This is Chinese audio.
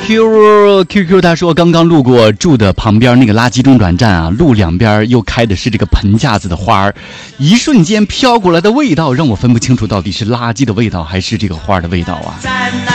QQ 他说刚刚路过住的旁边那个垃圾中转站啊，路两边又开的是这个盆架子的花儿，一瞬间飘过来的味道让我分不清楚到底是垃圾的味道还是这个花的味道啊。